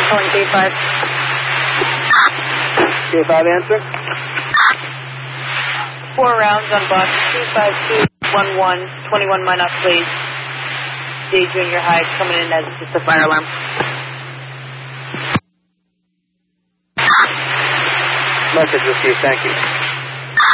Calling K5. K5 answer. 4 rounds on box 25211, 21 Minot, please. Day Junior High coming in as just a fire alarm. Message received, thank you.